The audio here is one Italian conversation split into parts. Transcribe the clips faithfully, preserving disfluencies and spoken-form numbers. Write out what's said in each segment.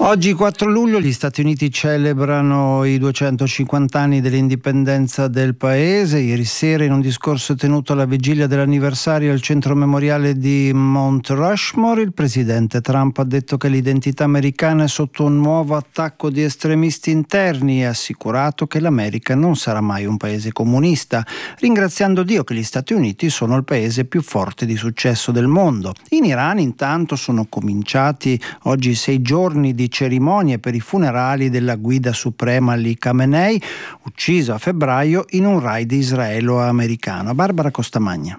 Oggi quattro luglio gli Stati Uniti celebrano i duecentocinquanta anni dell'indipendenza del paese. Ieri sera, in un discorso tenuto alla vigilia dell'anniversario al centro memoriale di Mount Rushmore, il presidente Trump ha detto che l'identità americana è sotto un nuovo attacco di estremisti interni e ha assicurato che l'America non sarà mai un paese comunista, ringraziando Dio che gli Stati Uniti sono il paese più forte di successo del mondo. In Iran intanto sono cominciati oggi sei giorni di cerimonie per i funerali della guida suprema Ali Khamenei, ucciso a febbraio in un raid israelo-americano. Barbara Costamagna.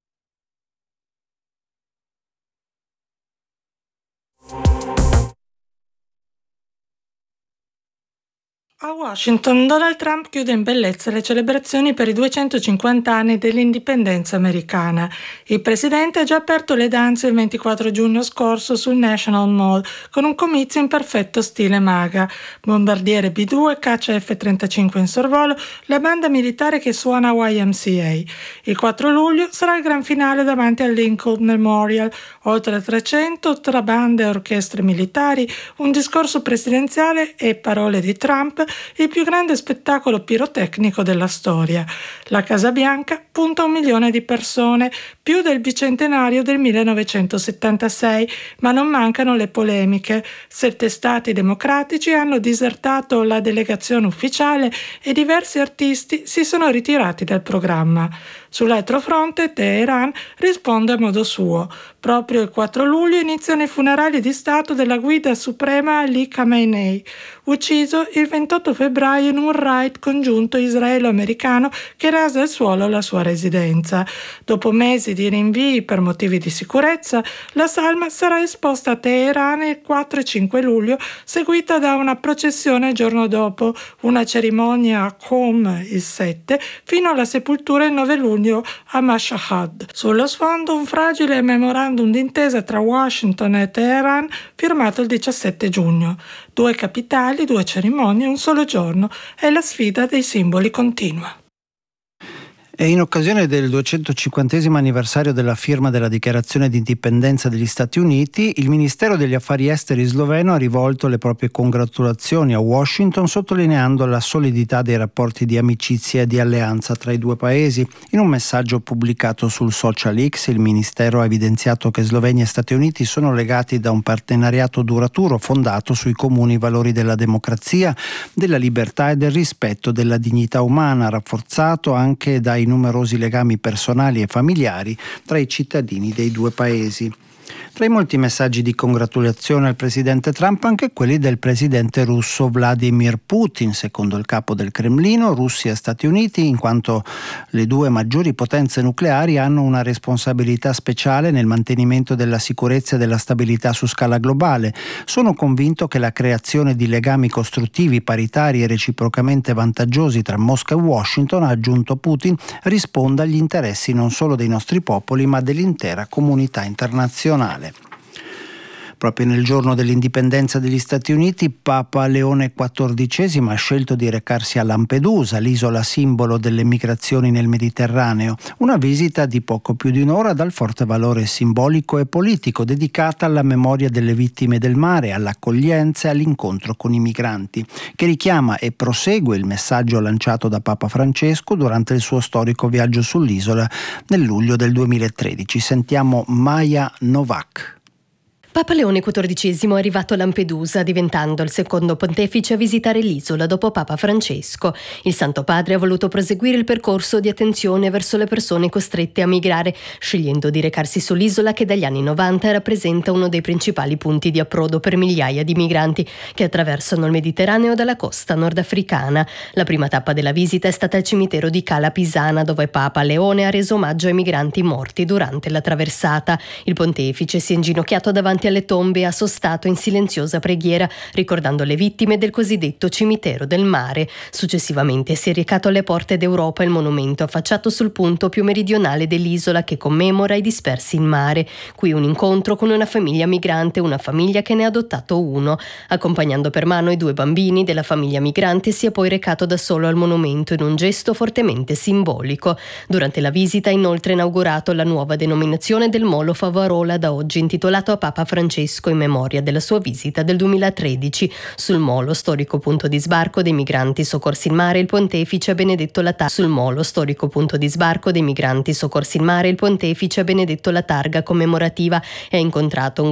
A Washington, Donald Trump chiude in bellezza le celebrazioni per i duecentocinquanta anni dell'indipendenza americana. Il presidente ha già aperto le danze il ventiquattro giugno scorso sul National Mall con un comizio in perfetto stile MAGA. Bombardiere B due, caccia F trentacinque in sorvolo, la banda militare che suona Y M C A. Il quattro luglio sarà il gran finale davanti al Lincoln Memorial. Oltre a trecento tra bande e orchestre militari, un discorso presidenziale e parole di Trump, il più grande spettacolo pirotecnico della storia. La Casa Bianca punta un milione di persone, più del bicentenario del millenovecentosettantasei, ma non mancano le polemiche. Sette stati democratici hanno disertato la delegazione ufficiale e diversi artisti si sono ritirati dal programma. Sull'altro fronte, Teheran risponde a modo suo. Proprio il quattro luglio iniziano i funerali di Stato della guida suprema Ali Khamenei, ucciso il ventotto febbraio in un raid congiunto israelo-americano che rasa al suolo la sua residenza. Dopo mesi di rinvii per motivi di sicurezza, la salma sarà esposta a Teheran il quattro e cinque luglio, seguita da una processione il giorno dopo, una cerimonia a Qom il sette, fino alla sepoltura il nove luglio a Mashhad. Sullo sfondo un fragile memorandum d'intesa tra Washington e Teheran firmato il diciassette giugno. Due capitali, due cerimonie, un solo giorno, e la sfida dei simboli continua. E in occasione del duecentocinquantesimo anniversario della firma della dichiarazione di indipendenza degli Stati Uniti, il Ministero degli Affari Esteri sloveno ha rivolto le proprie congratulazioni a Washington, sottolineando la solidità dei rapporti di amicizia e di alleanza tra i due paesi. In un messaggio pubblicato sul social X, il Ministero ha evidenziato che Slovenia e Stati Uniti sono legati da un partenariato duraturo fondato sui comuni valori della democrazia, della libertà e del rispetto della dignità umana, rafforzato anche dai numerosi legami personali e familiari tra i cittadini dei due paesi. Tra i molti messaggi di congratulazione al presidente Trump, anche quelli del presidente russo Vladimir Putin. Secondo il capo del Cremlino, Russia e Stati Uniti, in quanto le due maggiori potenze nucleari, hanno una responsabilità speciale nel mantenimento della sicurezza e della stabilità su scala globale. Sono convinto che la creazione di legami costruttivi, paritari e reciprocamente vantaggiosi tra Mosca e Washington, ha aggiunto Putin, risponda agli interessi non solo dei nostri popoli ma dell'intera comunità internazionale. Proprio nel giorno dell'indipendenza degli Stati Uniti, Papa Leone quattordicesimo ha scelto di recarsi a Lampedusa, l'isola simbolo delle migrazioni nel Mediterraneo. Una visita di poco più di un'ora dal forte valore simbolico e politico, dedicata alla memoria delle vittime del mare, all'accoglienza e all'incontro con i migranti, che richiama e prosegue il messaggio lanciato da Papa Francesco durante il suo storico viaggio sull'isola nel luglio del duemilatredici. Sentiamo Maja Novak. Papa Leone quattordicesimo è arrivato a Lampedusa, diventando il secondo pontefice a visitare l'isola dopo Papa Francesco. Il Santo Padre ha voluto proseguire il percorso di attenzione verso le persone costrette a migrare, scegliendo di recarsi sull'isola che dagli anni novanta rappresenta uno dei principali punti di approdo per migliaia di migranti che attraversano il Mediterraneo dalla costa nordafricana. La prima tappa della visita è stata al cimitero di Cala Pisana, dove Papa Leone ha reso omaggio ai migranti morti durante la traversata. Il pontefice si è inginocchiato davanti alle tombe e ha sostato in silenziosa preghiera, ricordando le vittime del cosiddetto cimitero del mare. Successivamente si è recato alle porte d'Europa, il monumento affacciato sul punto più meridionale dell'isola che commemora i dispersi in mare. Qui un incontro con una famiglia migrante, una famiglia che ne ha adottato uno. Accompagnando per mano i due bambini della famiglia migrante, si è poi recato da solo al monumento in un gesto fortemente simbolico. Durante la visita ha inoltre inaugurato la nuova denominazione del Molo Favarola, da oggi intitolato a Papa Francesco in memoria della sua visita del duemilatredici. Sul molo, storico punto di sbarco dei migranti soccorsi in mare, il pontefice ha benedetto la targa. Sul molo, storico punto di sbarco dei migranti soccorsi in mare, il pontefice ha benedetto la targa commemorativa e ha incontrato un